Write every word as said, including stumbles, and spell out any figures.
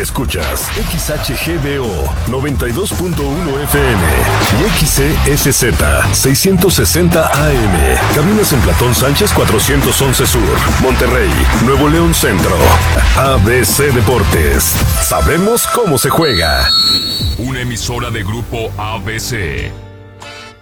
Escuchas X H G D O noventa y dos punto uno F M y X C S Z seiscientos sesenta A M. Caminas en Platón Sánchez cuatrocientos once Sur, Monterrey, Nuevo León Centro. A B C Deportes. Sabemos cómo se juega. Una emisora de Grupo A B C.